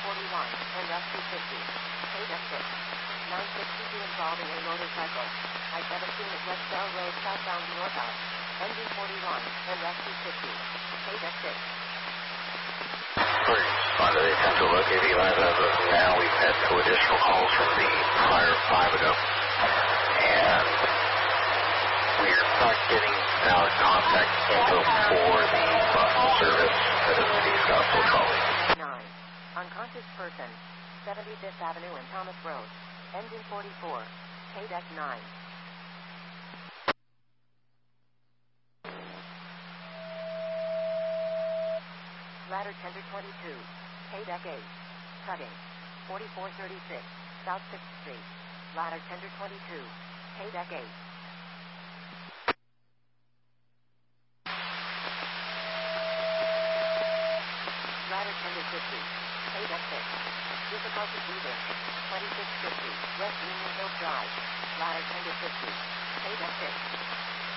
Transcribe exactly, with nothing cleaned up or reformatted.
forty-one, and F two fifty. K F six. nine sixty-two involving a motorcycle. I seventeen at West Bell Road southbound northbound. Engine forty-one, and F two fifty. K F six. Respond to the attempt to locate the line as of now. We've had no additional calls from the prior five ago. And we're not getting valid contact info for the bus service that is the Scottsville Trolley. nine. Unconscious person. seventy-fifth Avenue and Thomas Road. Engine forty-four. K D E C nine. Ladder tender twenty-two. K D E C eight. Cutting. forty-four thirty-six. South sixth Street. Ladder tender twenty-two. K D E C eight. Ladder tender fifty. K D E C six. Difficulty breathing. twenty-six fifty. West Union Hill Drive. Ladder tender fifty. K D E C six.